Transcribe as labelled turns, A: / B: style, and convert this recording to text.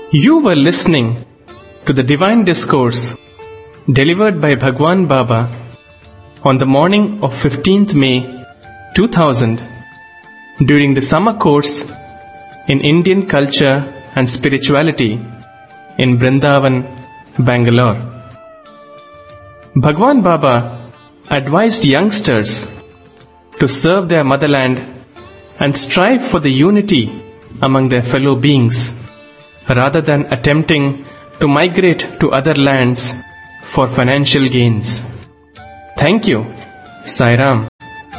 A: You were listening to the Divine Discourse delivered by Bhagwan Baba on the morning of 15th May 2000 during the summer course in Indian Culture and Spirituality in Brindavan, Bangalore. Bhagwan Baba advised youngsters to serve their motherland and strive for the unity among their fellow beings rather than attempting to migrate to other lands for financial gains. Thank you. Sai Ram.